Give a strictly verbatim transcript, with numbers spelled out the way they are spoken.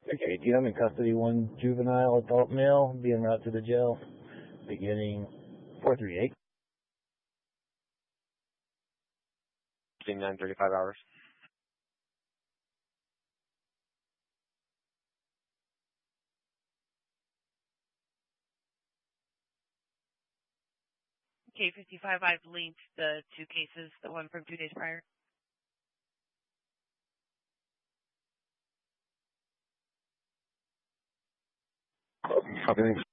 Okay, do you have in custody one juvenile adult male being brought to the jail beginning four three eight? nine thirty-five hours. K fifty-five, I've linked the two cases, the one from two days prior. Copy, thanks.